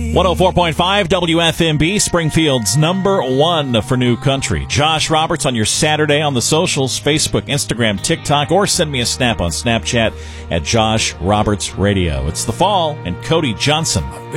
104.5 WFMB, Springfield's #1 for new country. Josh Roberts on your Saturday on the socials, Facebook, Instagram, TikTok, or send me a snap on Snapchat at Josh Roberts Radio. It's the fall, and Cody Johnson